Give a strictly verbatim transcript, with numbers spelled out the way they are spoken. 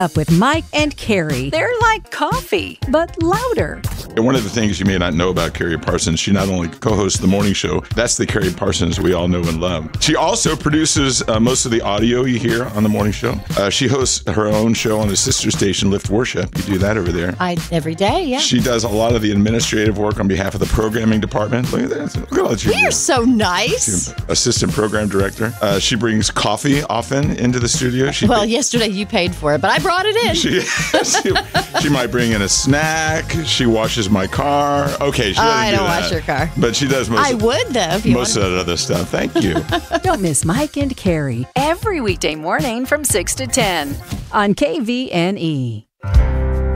Up with Mike and Carrie. They're like coffee, but louder. And one of the things you may not know about Carrie Parsons, she not only co-hosts the morning show, that's the Carrie Parsons we all know and love. She also produces uh, most of the audio you hear on the morning show. Uh, she hosts her own show on a sister station, Lift Worship. You do that over there. I every day, yeah. She does a lot of the administrative work on behalf of the programming department. Look at that. Look at all that you You're do. so nice. She's assistant program director. Uh, she brings coffee often into the studio. She Well, yesterday you paid for it, but I brought it in. She, she, she might bring in a snack. She washes my car. Okay, she doesn't I do don't that. wash your car. But she does most I of, would, though, if you most wanted. of that other stuff. Thank you. Don't miss Mike and Carrie every weekday morning from six to ten on K V N E.